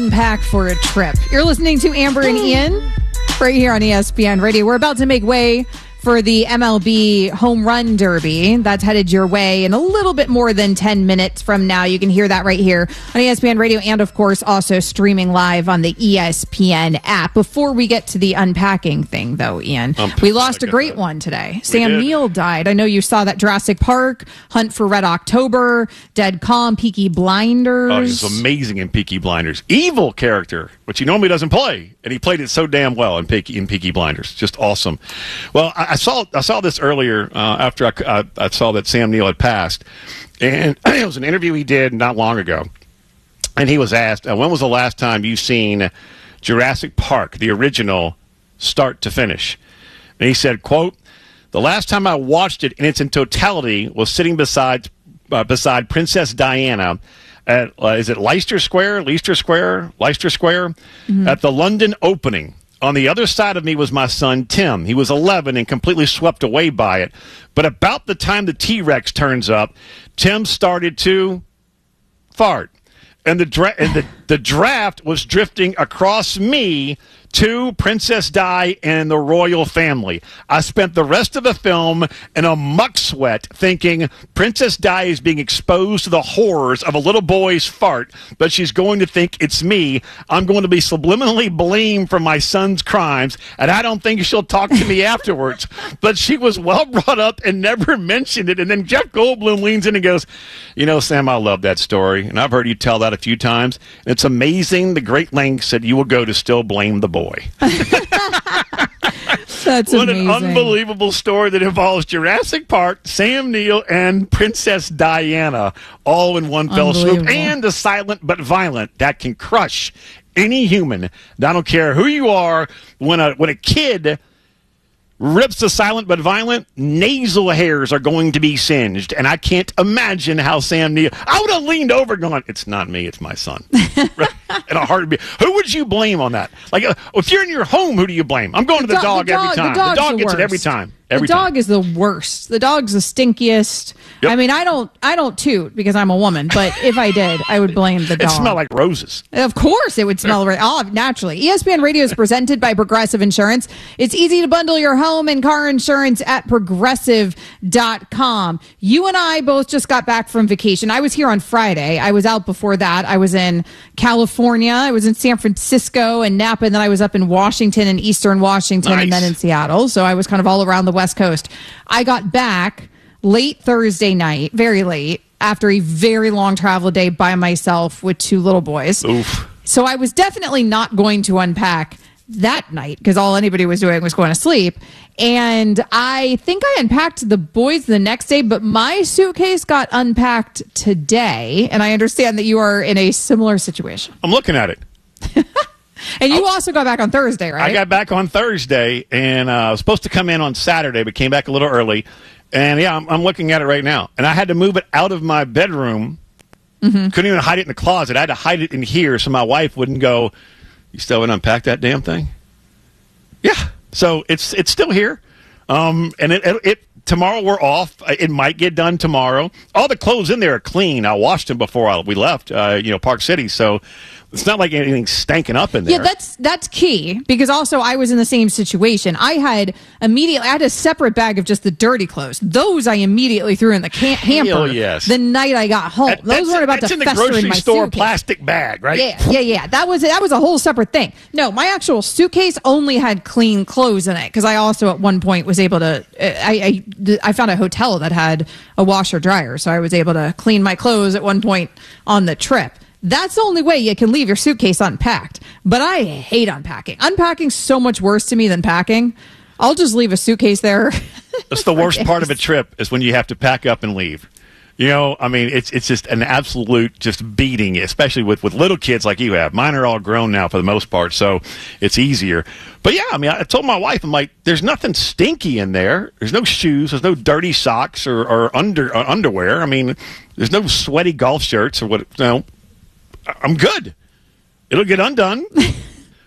Pack for a trip. You're listening to Amber and Ian right here on ESPN Radio. We're about to make way for the MLB Home Run Derby. That's headed your way in a little bit more than 10 minutes from now. You can hear that right here on ESPN Radio and, of course, also streaming live on the ESPN app. Before we get to the unpacking thing, though, Ian, we lost a great one today. Sam Neill died. I know you saw that Jurassic Park, Hunt for Red October, Dead Calm, Peaky Blinders. Oh, he's amazing in Peaky Blinders. Evil character, which he normally doesn't play, and he played it so damn well in Peaky Blinders. Just awesome. Well, I saw this earlier after I saw that Sam Neill had passed, and it was an interview he did not long ago, and he was asked, when was the last time you seen Jurassic Park, the original, start to finish? And he said, quote, "The last time I watched it in its totality was sitting beside Princess Diana at, is it Leicester Square, mm-hmm. at the London opening. On the other side of me was my son, Tim. He was 11 and completely swept away by it. But about the time the T-Rex turns up, Tim started to fart. And the draft was drifting across me to Princess Di and the royal family. I spent the rest of the film in a muck sweat thinking Princess Di is being exposed to the horrors of a little boy's fart, but she's going to think it's me. I'm going to be subliminally blamed for my son's crimes, and I don't think she'll talk to me afterwards." But she was well brought up and never mentioned it. And then Jeff Goldblum leans in and goes, "You know, Sam, I love that story, and I've heard you tell that a few times. And it's amazing the great lengths that you will go to still blame the boy." That's what amazing. An unbelievable story that involves Jurassic Park, Sam Neill, and Princess Diana all in one fell swoop. And the silent but violent that can crush any human. I don't care who you are. When a kid rips the silent but violent, nasal hairs are going to be singed. And I can't imagine how Sam Neill... I would have leaned over going, "It's not me, it's my son." In a heartbeat. Who would you blame on that? Like, if you're in your home, who do you blame? I'm going to the dog every time. The dog gets it every time. The dog is the worst. The dog's the stinkiest. Yep. I mean, I don't toot because I'm a woman, but if I did, I would blame the dog. It smell like roses. Of course it would smell naturally. ESPN Radio is presented by Progressive Insurance. It's easy to bundle your home and car insurance at Progressive.com. You and I both just got back from vacation. I was here on Friday. I was out before that. I was in California. I was in San Francisco and Napa, and then I was up in Washington and Eastern Washington, and then in Seattle. So I was kind of all around the West Coast. I got back late Thursday night, very late, after a very long travel day by myself with two little boys. Oof. So I was definitely not going to unpack that night because all anybody was doing was going to sleep. And I think I unpacked the boys the next day, but my suitcase got unpacked today. And I understand that you are in a similar situation. I'm looking at it. And you also got back on Thursday, right? I got back on Thursday, and I was supposed to come in on Saturday, but came back a little early. And, yeah, I'm looking at it right now. And I had to move it out of my bedroom. Mm-hmm. Couldn't even hide it in the closet. I had to hide it in here so my wife wouldn't go, "You still haven't unpacked that damn thing?" Yeah. So it's still here. And it tomorrow we're off. It might get done tomorrow. All the clothes in there are clean. I washed them before we left, Park City. So it's not like anything's stanking up in there. Yeah, that's key, because also I was in the same situation. I had a separate bag of just the dirty clothes. Those I immediately threw in the hamper the night I got home. Those weren't about to fester in my suitcase. That's in the grocery store plastic bag, right? Yeah. That was a whole separate thing. No, my actual suitcase only had clean clothes in it, because I also at one point was able to. I found a hotel that had a washer dryer, so I was able to clean my clothes at one point on the trip. That's the only way you can leave your suitcase unpacked. But I hate unpacking. Unpacking's so much worse to me than packing. I'll just leave a suitcase there. That's the worst part of a trip, is when you have to pack up and leave. You know, I mean, it's just an absolute just beating, especially with little kids like you have. Mine are all grown now for the most part, so it's easier. But yeah, I mean, I told my wife, I'm like, there's nothing stinky in there. There's no shoes. There's no dirty socks or underwear. I mean, there's no sweaty golf shirts or what, I'm good. It'll get undone.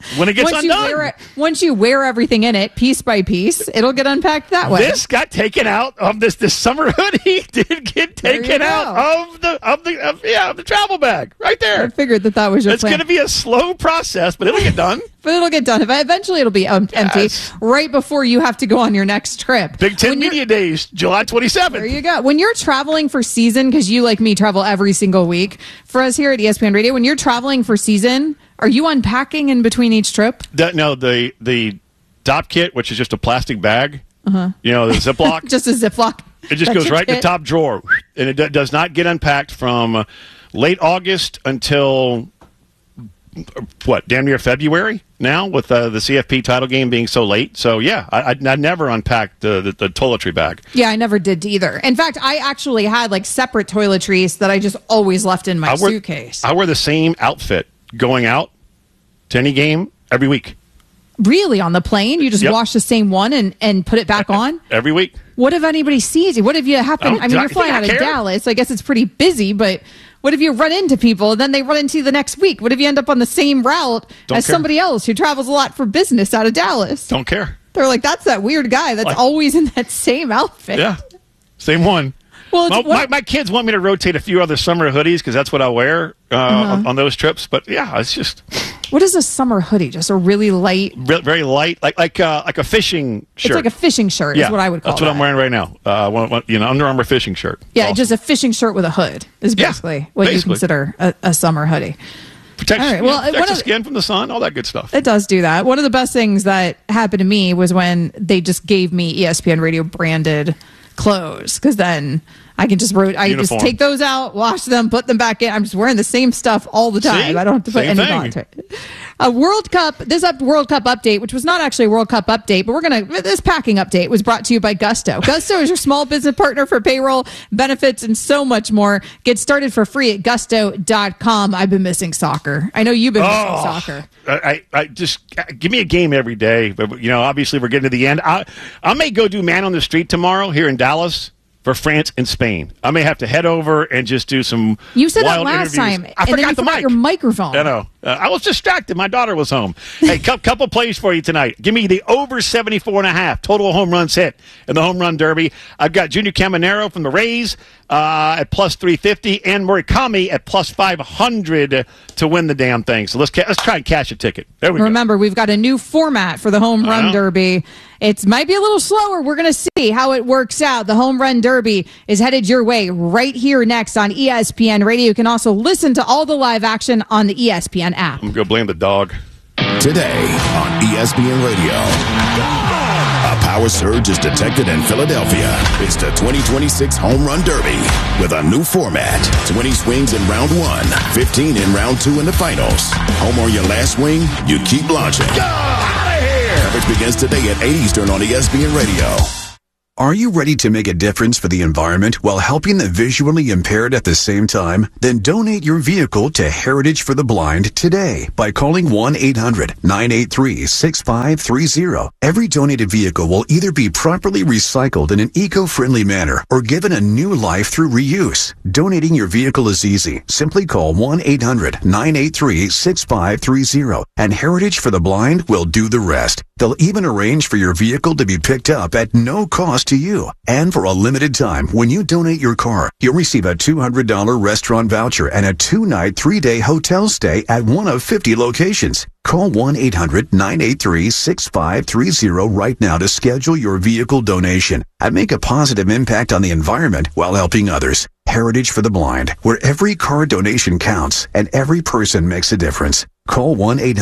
when it gets undone. Once you wear everything in it, piece by piece, it'll get unpacked that way. This got taken out of this summer hoodie. Did get taken out of the travel bag right there. I figured that was your plan. It's going to be a slow process, but it'll get done. But it'll get done. Eventually, it'll be empty right before you have to go on your next trip. Big Ten Media Days, July 27th. There you go. When you're traveling for season, because you, like me, travel every single week, for us here at ESPN Radio, when you're traveling for season, are you unpacking in between each trip? No, the DOP kit, which is just a plastic bag, the Ziploc. Just a Ziploc. It just goes right in the top drawer, and it does not get unpacked from late August until... damn near February now with the CFP title game being so late. So, yeah, I never unpacked the toiletry bag. Yeah, I never did either. In fact, I actually had separate toiletries that I just always left in my suitcase. I wear the same outfit going out to any game every week. Really? On the plane? You just wash the same one and put it back on? Every week. What if anybody sees you? What if you happen... you're flying out of Dallas. I guess it's pretty busy, but... What if you run into people and then they run into you the next week? What if you end up on the same route as somebody else who travels a lot for business out of Dallas? Don't care. They're like, that's that weird guy that's always in that same outfit. Yeah, same one. Well, my kids want me to rotate a few other summer hoodies because that's what I wear on those trips. But yeah, it's just... What is a summer hoodie? Just a really light... Very light, like a fishing shirt. It's like a fishing shirt is what I would call it. That's what I'm wearing right now. Under Armour fishing shirt. Yeah, awesome. Just a fishing shirt with a hood is basically what you consider a summer hoodie. Protects the skin from the sun, all that good stuff. It does do that. One of the best things that happened to me was when they just gave me ESPN Radio branded clothes, because then... I can just just take those out, wash them, put them back in. I'm just wearing the same stuff all the time. I don't have to put anything on to it. World Cup update, which was not actually a World Cup update, but this packing update was brought to you by Gusto. Gusto is your small business partner for payroll, benefits, and so much more. Get started for free at gusto.com. I've been missing soccer. I know you've been missing soccer. I just give me a game every day. But obviously we're getting to the end. I may go do man on the street tomorrow here in Dallas for France and Spain. I may have to head over and just do some You said that interviews. last time. I forgot the mic. Your microphone. I know. I was distracted. My daughter was home. Hey, couple plays for you tonight. Give me the over 74.5 total home runs hit in the home run derby. I've got Junior Caminero from the Rays at plus 350 and Murakami at plus 500 to win the damn thing. So let's try and cash a ticket. There we go. Remember, we've got a new format for the home run derby. It might be a little slower. We're going to see how it works out. The Home Run Derby is headed your way right here next on ESPN Radio. You can also listen to all the live action on the ESPN app. I'm going to blame the dog. Today on ESPN Radio. A power surge is detected in Philadelphia. It's the 2026 Home Run Derby with a new format. 20 swings in round 1, 15 in round 2 in the finals. Home or your last swing, you keep launching. Coverage begins today at 8 Eastern on ESPN Radio. Are you ready to make a difference for the environment while helping the visually impaired at the same time? Then donate your vehicle to Heritage for the Blind today by calling 1-800-983-6530. Every donated vehicle will either be properly recycled in an eco-friendly manner or given a new life through reuse. Donating your vehicle is easy. Simply call 1-800-983-6530 and Heritage for the Blind will do the rest. They'll even arrange for your vehicle to be picked up at no cost to you. And for a limited time, when you donate your car, you'll receive a $200 restaurant voucher and a 2-night, 3-day hotel stay at one of 50 locations. Call 1-800-983-6530 right now to schedule your vehicle donation and make a positive impact on the environment while helping others. Heritage for the Blind, where every car donation counts and every person makes a difference. Call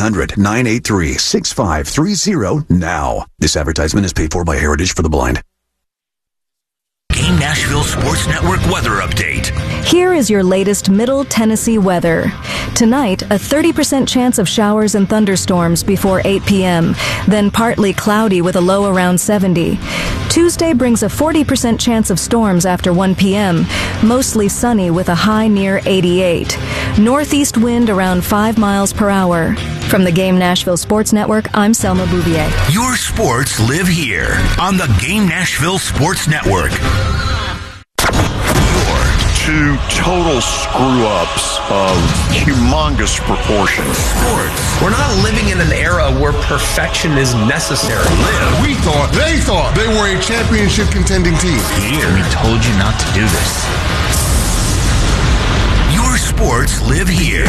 1-800-983-6530 now. This advertisement is paid for by Heritage for the Blind. Game Nashville Sports Network weather update. Here is your latest Middle Tennessee weather. Tonight, a 30% chance of showers and thunderstorms before 8 p.m., then partly cloudy with a low around 70. Tuesday brings a 40% chance of storms after 1 p.m., mostly sunny with a high near 88. Northeast wind around 5 miles per hour. From the Game Nashville Sports Network, I'm Selma Bouvier. Your sports live here on the Game Nashville Sports Network. You're two total screw-ups of humongous proportions. Sports. We're not living in an era where perfection is necessary. They thought they were a championship contending team. Here. We told you not to do this. Your sports live here.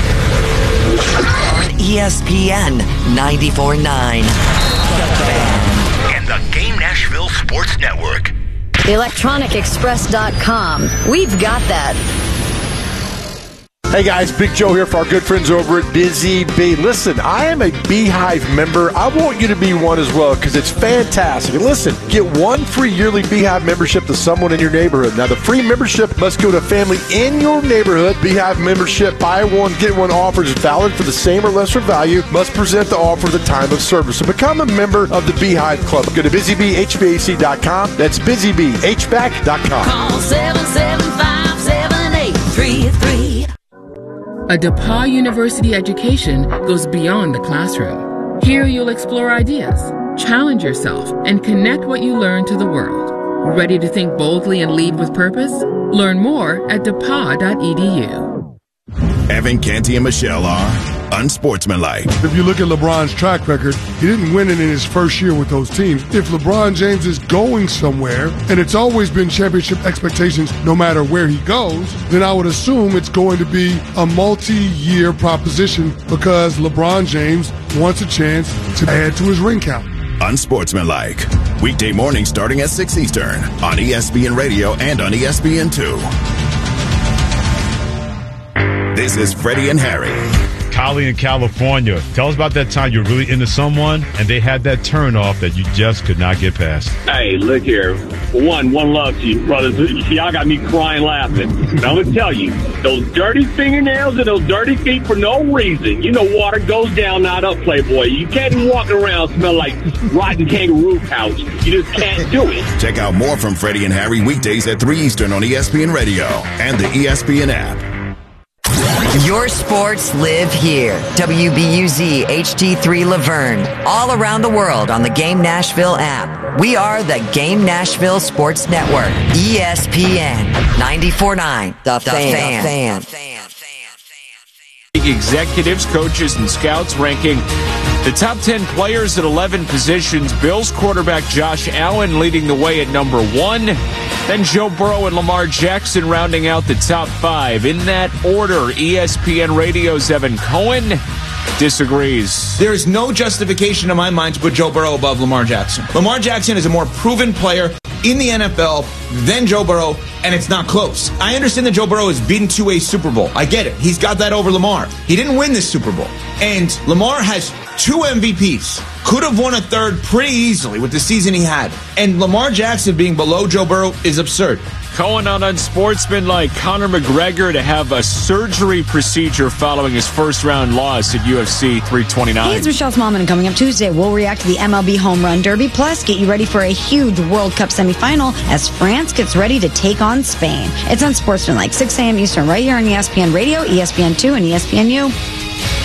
On ESPN 94.9. And the Game Nashville Sports Network. ElectronicExpress.com. We've got that. Hey guys, Big Joe here for our good friends over at Busy Bee. Listen, I am a Beehive member. I want you to be one as well because it's fantastic. And listen, get one free yearly Beehive membership to someone in your neighborhood. Now, the free membership must go to a family in your neighborhood. Beehive membership, buy one, get one offer is valid for the same or lesser value. Must present the offer at the time of service. So become a member of the Beehive Club. Go to BusyBeeHVAC.com. That's BusyBeeHVAC.com. Call 775-7833. A DePauw University education goes beyond the classroom. Here you'll explore ideas, challenge yourself, and connect what you learn to the world. Ready to think boldly and lead with purpose? Learn more at DePauw.edu. Evan Canty and Michelle are unsportsmanlike. If you look at LeBron's track record, he didn't win it in his first year with those teams. If LeBron James is going somewhere, and it's always been championship expectations no matter where he goes, then I would assume it's going to be a multi-year proposition because LeBron James wants a chance to add to his ring count. Unsportsmanlike. Weekday mornings starting at 6 Eastern on ESPN Radio and on ESPN2. This is Freddie and Harry. Kylie in California. Tell us about that time you're really into someone and they had that turn off that you just could not get past. Hey, look here. One love to you, brothers. Y'all got me crying laughing. And I'm going to tell you, those dirty fingernails and those dirty feet for no reason. You know water goes down, not up, Playboy. You can't be walking around smell like rotten kangaroo pouch. You just can't do it. Check out more from Freddie and Harry weekdays at 3 Eastern on ESPN Radio and the ESPN app. Your sports live here. WBUZ HD3 Laverne. All around the world on the Game Nashville app. We are the Game Nashville Sports Network. ESPN 94.9. The Fan. Executives, coaches, and scouts ranking the top 10 players at 11 positions. Bills quarterback Josh Allen leading the way at number 1. Then Joe Burrow and Lamar Jackson rounding out the top 5. In that order, ESPN Radio's Evan Cohen disagrees. There is no justification in my mind to put Joe Burrow above Lamar Jackson. Lamar Jackson is a more proven player in the NFL than Joe Burrow, and it's not close. I understand that Joe Burrow has been to a Super Bowl. I get it. He's got that over Lamar. He didn't win this Super Bowl. And Lamar has 2 MVPs. Could have won a third pretty easily with the season he had. And Lamar Jackson being below Joe Burrow is absurd. Cohen on unsportsmanlike. Conor McGregor to have a surgery procedure following his first-round loss at UFC 329. Hey, it's Michelle Smallman, and coming up Tuesday, we'll react to the MLB Home Run Derby, plus get you ready for a huge World Cup semifinal as France gets ready to take on Spain. It's Unsportsmanlike, 6 a.m. Eastern, right here on ESPN Radio, ESPN2, and ESPNU.